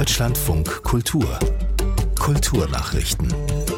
Deutschlandfunk Kultur. Kulturnachrichten.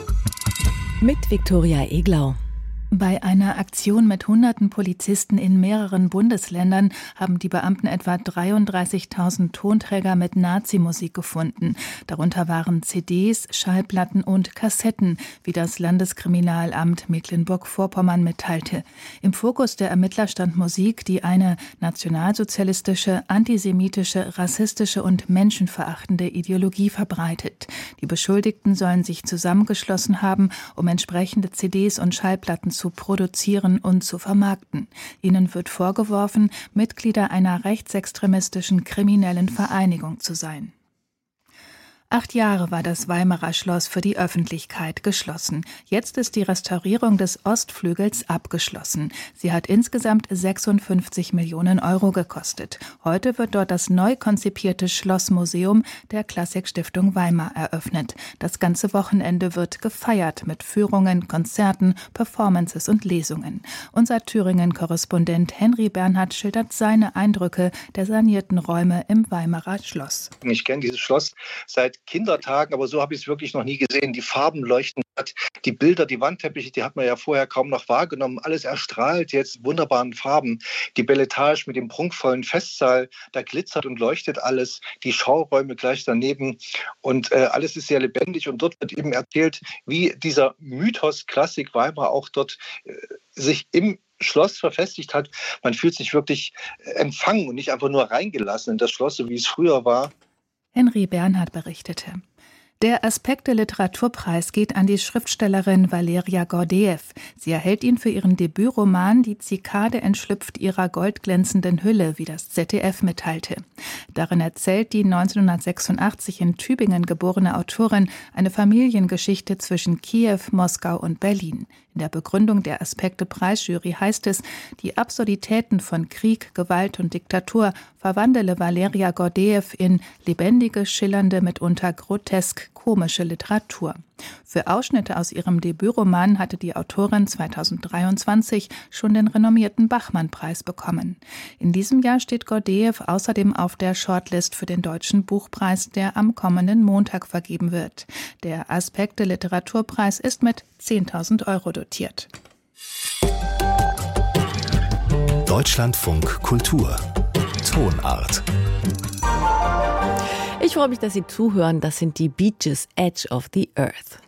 Mit Viktoria Eglau. Bei einer Aktion mit hunderten Polizisten in mehreren Bundesländern haben die Beamten etwa 33.000 Tonträger mit Nazi-Musik gefunden. Darunter waren CDs, Schallplatten und Kassetten, wie das Landeskriminalamt Mecklenburg-Vorpommern mitteilte. Im Fokus der Ermittler stand Musik, die eine nationalsozialistische, antisemitische, rassistische und menschenverachtende Ideologie verbreitet. Die Beschuldigten sollen sich zusammengeschlossen haben, um entsprechende CDs und Schallplatten zu produzieren und zu vermarkten. Ihnen wird vorgeworfen, Mitglieder einer rechtsextremistischen kriminellen Vereinigung zu sein. 8 Jahre war das Weimarer Schloss für die Öffentlichkeit geschlossen. Jetzt ist die Restaurierung des Ostflügels abgeschlossen. Sie hat insgesamt 56 Millionen Euro gekostet. Heute wird dort das neu konzipierte Schlossmuseum der Klassikstiftung Weimar eröffnet. Das ganze Wochenende wird gefeiert mit Führungen, Konzerten, Performances und Lesungen. Unser Thüringen-Korrespondent Henry Bernhard schildert seine Eindrücke der sanierten Räume im Weimarer Schloss. Ich kenne dieses Schloss seit Kindertagen, aber so habe ich es wirklich noch nie gesehen. Die Farben leuchten, die Bilder, die Wandteppiche, die hat man ja vorher kaum noch wahrgenommen. Alles erstrahlt jetzt wunderbaren Farben. Die Bel Etage mit dem prunkvollen Festsaal, da glitzert und leuchtet alles. Die Schauräume gleich daneben und alles ist sehr lebendig. Und dort wird eben erzählt, wie dieser Mythos Klassik Weimar auch dort sich im Schloss verfestigt hat. Man fühlt sich wirklich empfangen und nicht einfach nur reingelassen in das Schloss, so wie es früher war. Henry Bernhard berichtete. Der Aspekte-Literaturpreis geht an die Schriftstellerin Valeria Gordeew. Sie erhält ihn für ihren Debütroman »Die Zikade entschlüpft ihrer goldglänzenden Hülle«, wie das ZDF mitteilte. Darin erzählt die 1986 in Tübingen geborene Autorin eine Familiengeschichte zwischen Kiew, Moskau und Berlin. In der Begründung der Aspekte-Preisjury heißt es, die Absurditäten von Krieg, Gewalt und Diktatur verwandele Valeria Gordeew in lebendige, schillernde, mitunter grotesk komische Literatur. Für Ausschnitte aus ihrem Debütroman hatte die Autorin 2023 schon den renommierten Bachmann-Preis bekommen. In diesem Jahr steht Gordeew außerdem auf der Shortlist für den Deutschen Buchpreis, der am kommenden Montag vergeben wird. Der Aspekte-Literaturpreis ist mit 10.000 Euro dotiert. Deutschlandfunk Kultur. Tonart. Ich freue mich, dass Sie zuhören. Das sind die Bee Gees, Edge of the Earth.